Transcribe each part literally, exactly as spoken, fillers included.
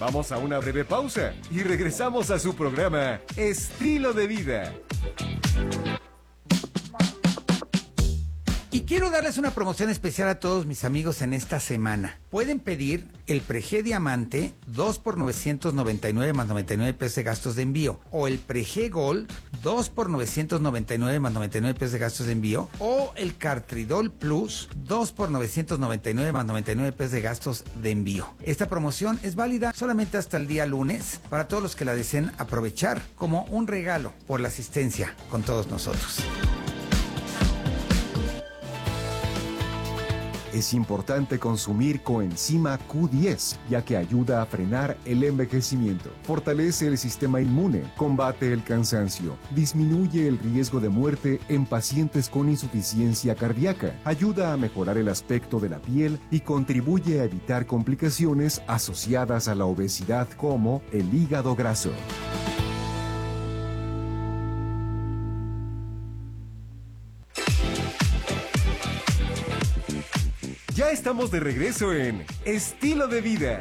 Vamos a una breve pausa y regresamos a su programa Estilo de Vida. Y quiero darles una promoción especial a todos mis amigos en esta semana. Pueden pedir el Preg Diamante dos por novecientos noventa y nueve más noventa y nueve pesos de gastos de envío. O el Preg Gold dos por novecientos noventa y nueve más noventa y nueve pesos de gastos de envío. O el Cartridol Plus dos por novecientos noventa y nueve más noventa y nueve pesos de gastos de envío. Esta promoción es válida solamente hasta el día lunes para todos los que la deseen aprovechar como un regalo por la asistencia con todos nosotros. Es importante consumir coenzima Q diez, ya que ayuda a frenar el envejecimiento, fortalece el sistema inmune, combate el cansancio, disminuye el riesgo de muerte en pacientes con insuficiencia cardíaca, ayuda a mejorar el aspecto de la piel y contribuye a evitar complicaciones asociadas a la obesidad como el hígado graso. Ya estamos de regreso en Estilo de Vida.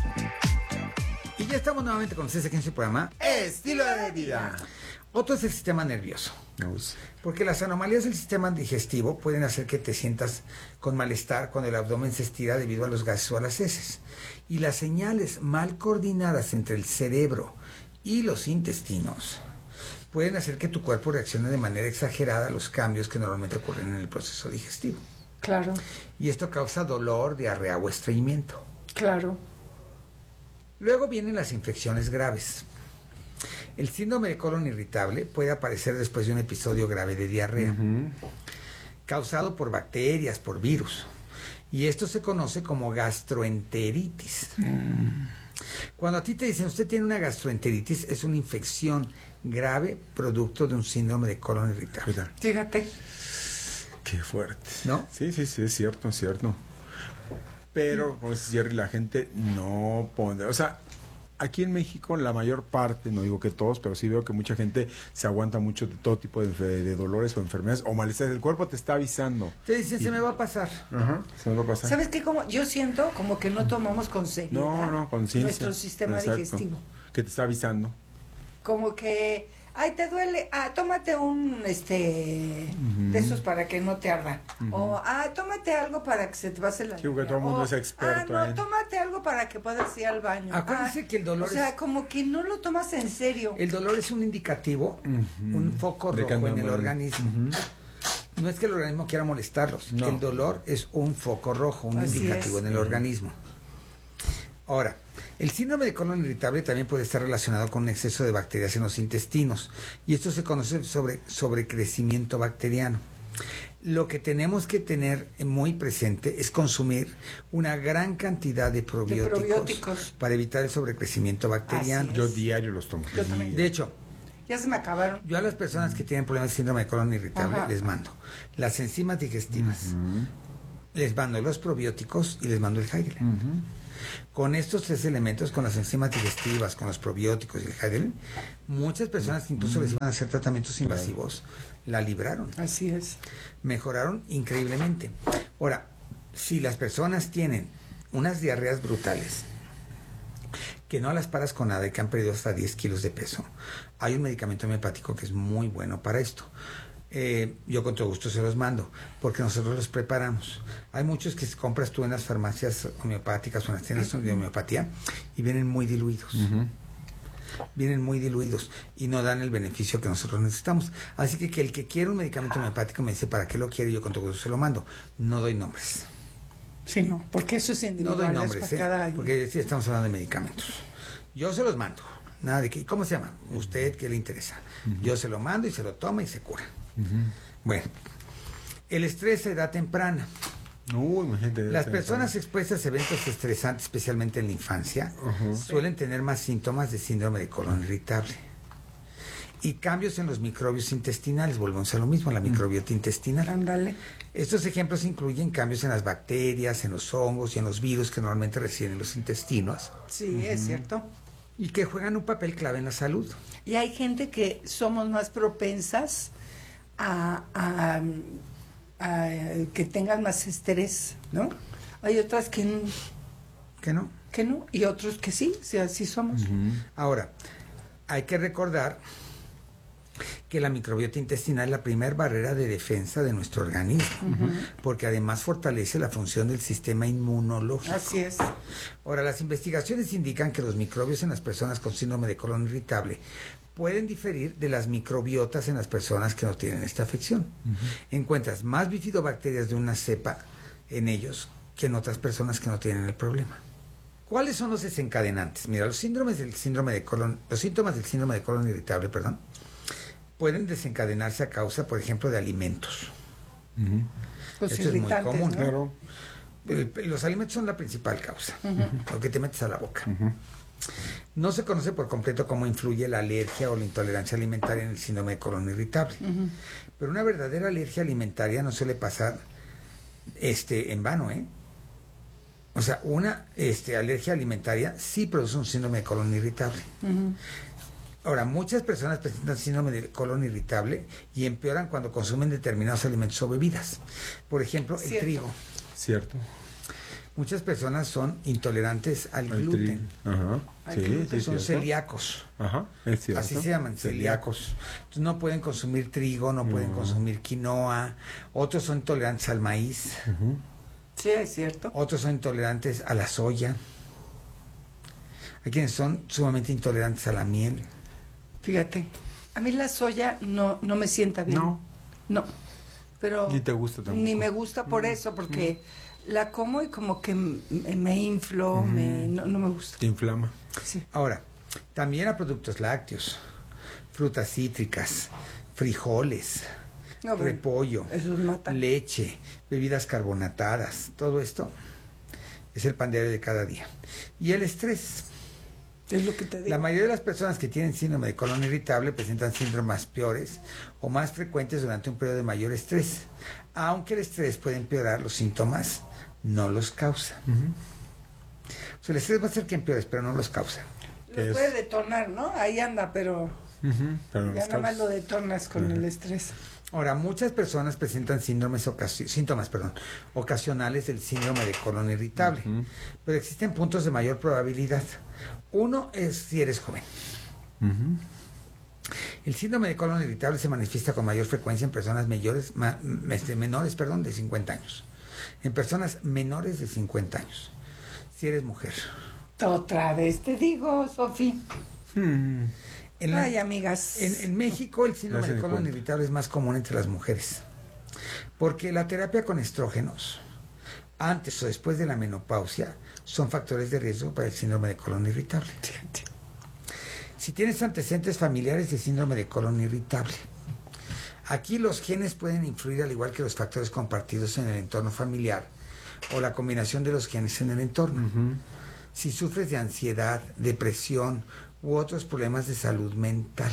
Y ya estamos nuevamente con ustedes aquí en su programa Estilo de Vida. Otro es el sistema nervioso. Porque las anomalías del sistema digestivo pueden hacer que te sientas con malestar cuando el abdomen se estira debido a los gases o a las heces. Y las señales mal coordinadas entre el cerebro y los intestinos pueden hacer que tu cuerpo reaccione de manera exagerada a los cambios que normalmente ocurren en el proceso digestivo. Claro. Y esto causa dolor, diarrea o estreñimiento. Claro. Luego vienen las infecciones graves. El síndrome de colon irritable puede aparecer después de un episodio grave de diarrea, uh-huh. causado por bacterias, por virus. Y esto se conoce como gastroenteritis. Mm. Cuando a ti te dicen, usted tiene una gastroenteritis, es una infección grave producto de un síndrome de colon irritable. Fíjate. Qué fuerte. ¿No? Sí, sí, sí, es cierto, es cierto. Pero, como dice Jerry, la gente no pone... O sea, aquí en México la mayor parte, no digo que todos, pero sí veo que mucha gente se aguanta mucho de todo tipo de, de dolores o enfermedades o malestares. El cuerpo te está avisando. Te dicen, y... se me va a pasar. Ajá, se me va a pasar. ¿Sabes qué? Como yo siento como que no tomamos con seriedad no, no, conciencia. nuestro sistema Exacto. digestivo. Que te está avisando. Como que... Ay, te duele, ah, tómate un, este, uh-huh. de esos para que no te arda. Uh-huh. O, ah, tómate algo para que se te pase la... Sí, porque todo el mundo o, es experto. Ah, no, tómate algo para que puedas ir al baño. Acuérdense ah, que el dolor O sea, es... como que no lo tomas en serio. El dolor es un indicativo, uh-huh. un foco de rojo en el organismo. Uh-huh. No es que el organismo quiera molestarlos. No. El dolor es un foco rojo, un Así indicativo es. en el organismo. Ahora, el síndrome de colon irritable también puede estar relacionado con un exceso de bacterias en los intestinos y esto se conoce sobre sobrecrecimiento bacteriano. Lo que tenemos que tener muy presente es consumir una gran cantidad de probióticos, de probióticos. para evitar el sobrecrecimiento bacteriano. Yo diario los tomo. Yo también. De hecho, ya se me acabaron. Yo a las personas que tienen problemas de síndrome de colon irritable Ajá. les mando las enzimas digestivas, uh-huh. les mando los probióticos y les mando el Heidelin. Uh-huh. Con estos tres elementos, con las enzimas digestivas, con los probióticos y el Heidelin, muchas personas que incluso les iban a hacer tratamientos invasivos, la libraron. Así es. Mejoraron increíblemente. Ahora, si las personas tienen unas diarreas brutales, que no las paras con nada y que han perdido hasta diez kilos de peso, hay un medicamento homeopático que es muy bueno para esto. Eh, yo con todo gusto se los mando, porque nosotros los preparamos. Hay muchos que compras tú en las farmacias homeopáticas o en las tiendas de homeopatía y vienen muy diluidos. Uh-huh. Vienen muy diluidos y no dan el beneficio que nosotros necesitamos. Así que, que el que quiere un medicamento homeopático me dice para qué lo quiere, yo con todo gusto se lo mando. No doy nombres. Sí, no, porque eso es individual. No doy nombres, ¿eh? cada año. Porque sí estamos hablando de medicamentos. Yo se los mando. Nada de que, ¿cómo se llama? Usted, ¿qué le interesa? Uh-huh. Yo se lo mando y se lo toma y se cura. Uh-huh. Bueno, el estrés a edad temprana. Uy, imagínate, Las personas expuestas a eventos estresantes, especialmente en la infancia, uh-huh. suelen tener más síntomas de síndrome de colon irritable. Y cambios en los microbios intestinales, volvemos a lo mismo, la microbiota uh-huh. intestinal. Ándale. Estos ejemplos incluyen cambios en las bacterias, en los hongos y en los virus que normalmente residen en los intestinos. Sí, uh-huh. es cierto. Y que juegan un papel clave en la salud. Y hay gente que somos más propensas a, a, a que tengan más estrés, ¿no? Hay otras que, ¿Que no? que no, y otros que sí, si así somos. Uh-huh. Ahora, hay que recordar que la microbiota intestinal es la primera barrera de defensa de nuestro organismo, uh-huh. porque además fortalece la función del sistema inmunológico. Así es. Ahora, las investigaciones indican que los microbios en las personas con síndrome de colon irritable pueden diferir de las microbiotas en las personas que no tienen esta afección. Uh-huh. Encuentras más bifidobacterias de una cepa en ellos que en otras personas que no tienen el problema. ¿Cuáles son los desencadenantes? Mira, los síndromes del síndrome de colon, los síntomas del síndrome de colon irritable, perdón, pueden desencadenarse a causa, por ejemplo, de alimentos. Uh-huh. Los Esto es muy común. ¿no? Claro. Los alimentos son la principal causa, uh-huh. lo que te metes a la boca. Uh-huh. No se conoce por completo cómo influye la alergia o la intolerancia alimentaria en el síndrome de colon irritable. Uh-huh. Pero una verdadera alergia alimentaria no suele pasar este, en vano, ¿eh? O sea, una este, alergia alimentaria sí produce un síndrome de colon irritable. Uh-huh. Ahora, muchas personas presentan síndrome de colon irritable y empeoran cuando consumen determinados alimentos o bebidas. Por ejemplo, Cierto. el trigo. Cierto. Muchas personas son intolerantes al el gluten. Ajá. Al Sí, gluten sí, son cierto. celíacos. Ajá, es cierto. Así se llaman, celíacos. Entonces no pueden consumir trigo, no, no. pueden consumir quinoa. Otros son intolerantes al maíz. Uh-huh. Sí, es cierto. Otros son intolerantes a la soya. Hay quienes son sumamente intolerantes a la miel. Fíjate, a mí la soya no, no me sienta bien. No. No. Pero ni te gusta tampoco. Ni me gusta por mm. eso, porque mm. la como y como que me, me inflo, mm. me, no, no me gusta. Te inflama. Sí. Ahora, también a productos lácteos, frutas cítricas, frijoles, no, repollo, leche, bebidas carbonatadas, todo esto es el pan diario de cada día. Y el estrés. Es lo que te digo. La mayoría de las personas que tienen síndrome de colon irritable presentan síntomas peores o más frecuentes durante un periodo de mayor estrés. Aunque el estrés puede empeorar, los síntomas no los causa. Uh-huh. O sea, el estrés va a hacer que empeores, pero no los causa. Lo puede detonar, ¿no? Ahí anda, pero, uh-huh, pero ya nada más lo detonas con uh-huh. el estrés. Ahora, muchas personas presentan síndromes ocasi- síntomas perdón, ocasionales del síndrome de colon irritable, uh-huh. pero existen puntos de mayor probabilidad. Uno es si eres joven. Uh-huh. El síndrome de colon irritable se manifiesta con mayor frecuencia en personas mayores, ma, este, menores perdón, de cincuenta años. En personas menores de cincuenta años. Si eres mujer. Otra vez te digo, Sofi. Hmm. En la, Ay, amigas. En, en México el síndrome de colon irritable es más común entre las mujeres. Porque la terapia con estrógenos, antes o después de la menopausia, son factores de riesgo para el síndrome de colon irritable. Si tienes antecedentes familiares de síndrome de colon irritable, aquí los genes pueden influir al igual que los factores compartidos en el entorno familiar o la combinación de los genes en el entorno. Uh-huh. Si sufres de ansiedad, depresión u otros problemas de salud mental.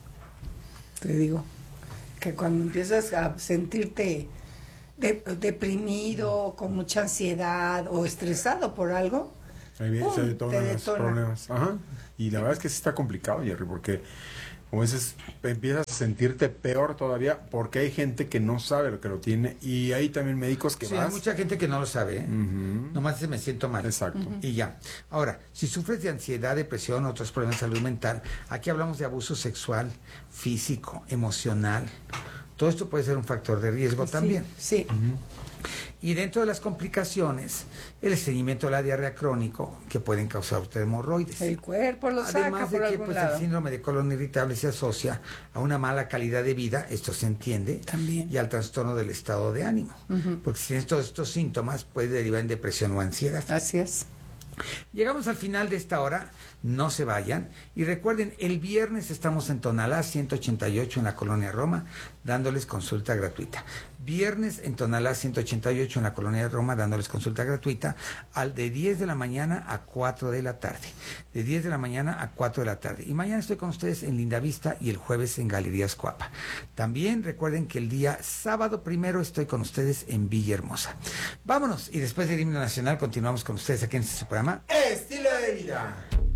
Te digo que cuando empiezas a sentirte de, deprimido, con mucha ansiedad o estresado por algo, ahí viene, ¡pum!, se detonan los problemas. Ajá. Y la verdad es que sí está complicado, Jerry, porque como dices, empiezas a sentirte peor todavía porque hay gente que no sabe lo que lo tiene y hay también médicos que sí, vas... hay mucha gente que no lo sabe, ¿eh? Uh-huh. Nomás se me siento mal. Exacto. Uh-huh. Y ya. Ahora, si sufres de ansiedad, depresión, otros problemas de salud mental, aquí hablamos de abuso sexual, físico, emocional. Todo esto puede ser un factor de riesgo sí, también. Sí. Uh-huh. Y dentro de las complicaciones, el estreñimiento de la diarrea crónico, que pueden causar hemorroides. El cuerpo lo saca Además de por que algún pues, lado. el síndrome de colon irritable se asocia a una mala calidad de vida, esto se entiende, también, y al trastorno del estado de ánimo. Uh-huh. Porque si tienes todos estos síntomas, puede derivar en depresión o ansiedad. Así es. Llegamos al final de esta hora, no se vayan. Y recuerden, el viernes estamos en Tonalá ciento ochenta y ocho en la Colonia Roma, dándoles consulta gratuita. Viernes en Tonalá ciento ochenta y ocho en la Colonia Roma, dándoles consulta gratuita, al de diez de la mañana a cuatro de la tarde. De diez de la mañana a cuatro de la tarde. Y mañana estoy con ustedes en Lindavista y el jueves en Galerías Coapa. También recuerden que el día sábado primero estoy con ustedes en Villahermosa. Vámonos, y después del himno nacional continuamos con ustedes aquí en este programa Estilo de Vida.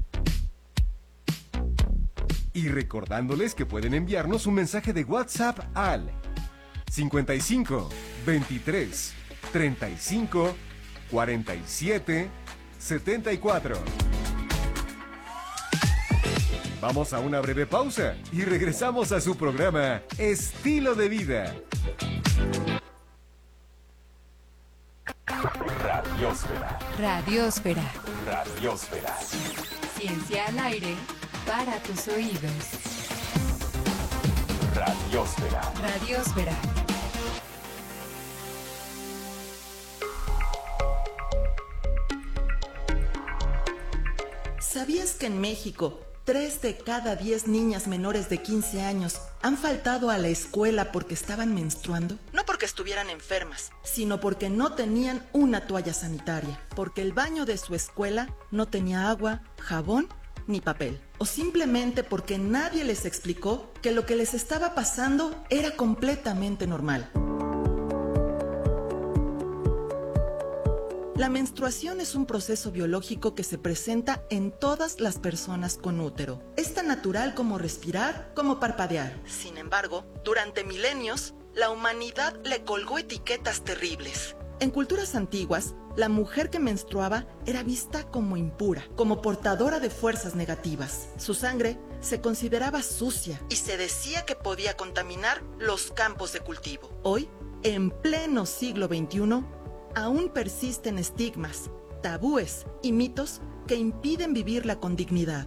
Y recordándoles que pueden enviarnos un mensaje de WhatsApp al cincuenta y cinco, veintitrés, treinta y cinco, cuarenta y siete, setenta y cuatro. Vamos a una breve pausa y regresamos a su programa Estilo de Vida. Radiosfera. Radiosfera. Radiosfera. Ciencia al aire para tus oídos. Radiosfera. Radiosfera. ¿Sabías que en México tres de cada diez niñas menores de quince años han faltado a la escuela porque estaban menstruando? No porque estuvieran enfermas, sino porque no tenían una toalla sanitaria, porque el baño de su escuela no tenía agua, jabón ni papel, o simplemente porque nadie les explicó que lo que les estaba pasando era completamente normal. La menstruación es un proceso biológico que se presenta en todas las personas con útero. Es tan natural como respirar, como parpadear. Sin embargo, durante milenios, la humanidad le colgó etiquetas terribles. En culturas antiguas, la mujer que menstruaba era vista como impura, como portadora de fuerzas negativas. Su sangre se consideraba sucia y se decía que podía contaminar los campos de cultivo. Hoy, en pleno siglo veintiuno, aún persisten estigmas, tabúes y mitos que impiden vivirla con dignidad.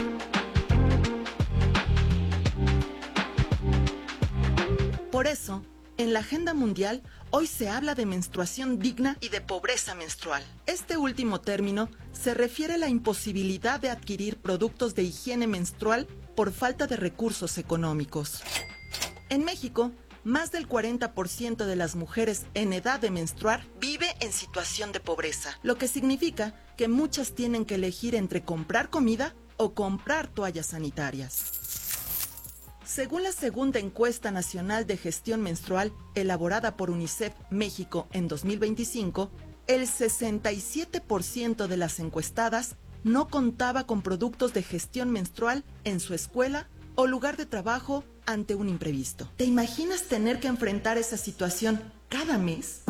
Por eso, en la agenda mundial, hoy se habla de menstruación digna y de pobreza menstrual. Este último término se refiere a la imposibilidad de adquirir productos de higiene menstrual por falta de recursos económicos. En México, más del cuarenta por ciento de las mujeres en edad de menstruar vive en situación de pobreza, lo que significa que muchas tienen que elegir entre comprar comida o comprar toallas sanitarias. Según la segunda encuesta nacional de gestión menstrual elaborada por UNICEF México en dos mil veinticinco, el sesenta y siete por ciento de las encuestadas no contaba con productos de gestión menstrual en su escuela o lugar de trabajo ante un imprevisto. ¿Te imaginas tener que enfrentar esa situación cada mes?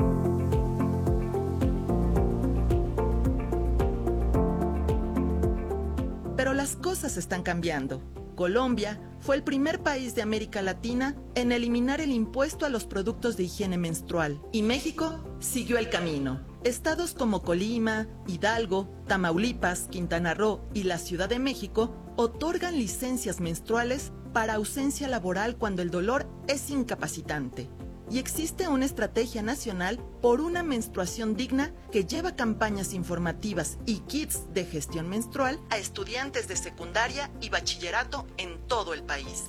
Pero las cosas están cambiando. Colombia fue el primer país de América Latina en eliminar el impuesto a los productos de higiene menstrual, y México siguió el camino. Estados como Colima, Hidalgo, Tamaulipas, Quintana Roo y la Ciudad de México otorgan licencias menstruales para ausencia laboral cuando el dolor es incapacitante. Y existe una estrategia nacional por una menstruación digna que lleva campañas informativas y kits de gestión menstrual a estudiantes de secundaria y bachillerato en todo el país.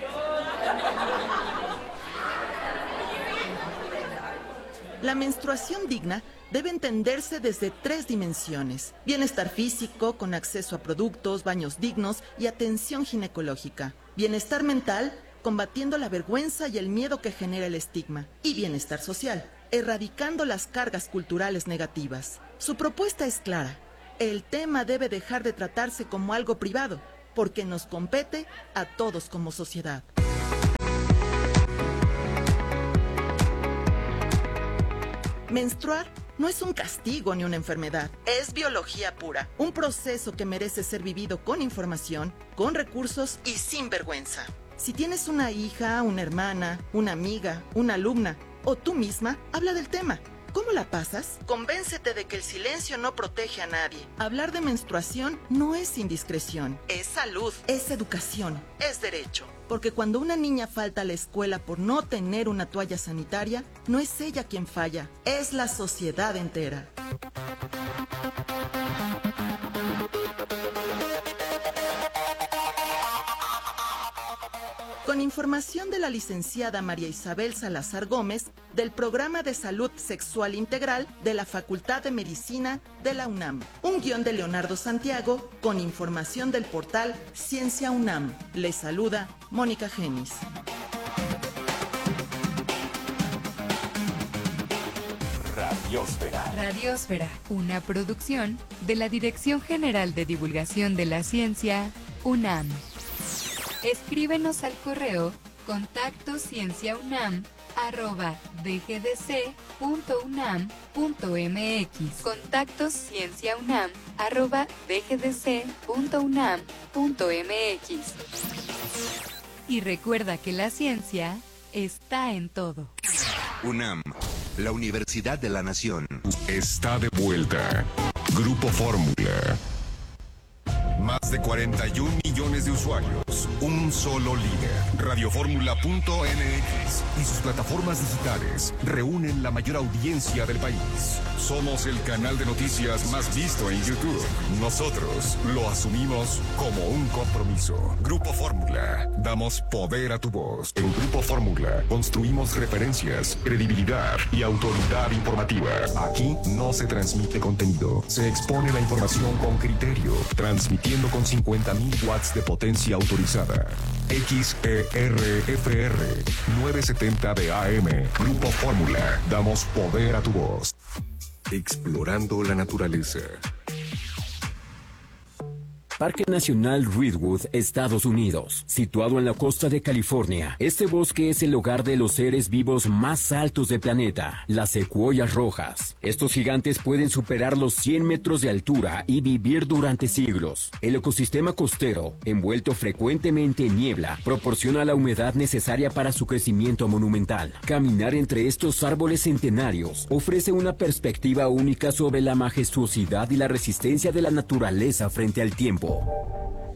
La menstruación digna debe entenderse desde tres dimensiones: bienestar físico, con acceso a productos, baños dignos y atención ginecológica; bienestar mental, combatiendo la vergüenza y el miedo que genera el estigma; y bienestar social, erradicando las cargas culturales negativas. Su propuesta es clara: el tema debe dejar de tratarse como algo privado, porque nos compete a todos como sociedad. Menstruar no es un castigo ni una enfermedad, es biología pura, un proceso que merece ser vivido con información, con recursos y sin vergüenza. Si tienes una hija, una hermana, una amiga, una alumna o tú misma, habla del tema. ¿Cómo la pasas? Convéncete de que el silencio no protege a nadie. Hablar de menstruación no es indiscreción, es salud, es educación, es derecho. Porque cuando una niña falta a la escuela por no tener una toalla sanitaria, no es ella quien falla, es la sociedad entera. Con información de la licenciada María Isabel Salazar Gómez, del Programa de Salud Sexual Integral de la Facultad de Medicina de la UNAM. Un guión de Leonardo Santiago, con información del portal Ciencia UNAM. Les saluda Mónica Genis. Radiosfera. Radiosfera, una producción de la Dirección General de Divulgación de la Ciencia, UNAM. Escríbenos al correo contacto ciencia unam arroba dgdc.unam.mx. Contactos cienciaunam arroba dgdc.unam.mx. Y recuerda que la ciencia está en todo. UNAM, la Universidad de la Nación. Está de vuelta. Grupo Fórmula. Más de cuarenta y un millones de usuarios. Un solo líder. Radioformula punto m x y sus plataformas digitales reúnen la mayor audiencia del país. Somos el canal de noticias más visto en YouTube. Nosotros lo asumimos como un compromiso. Grupo Fórmula. Damos poder a tu voz. En Grupo Fórmula construimos referencias, credibilidad y autoridad informativa. Aquí no se transmite contenido. Se expone la información con criterio. Transmitiendo con cincuenta mil watts de potencia autorizada. X E R F R novecientos setenta de A M. Grupo Fórmula. Damos poder a tu voz. Explorando la naturaleza. Parque Nacional Redwood, Estados Unidos. Situado en la costa de California, este bosque es el hogar de los seres vivos más altos del planeta, las secuoyas rojas. Estos gigantes pueden superar los cien metros de altura y vivir durante siglos. El ecosistema costero, envuelto frecuentemente en niebla, proporciona la humedad necesaria para su crecimiento monumental. Caminar entre estos árboles centenarios ofrece una perspectiva única sobre la majestuosidad y la resistencia de la naturaleza frente al tiempo.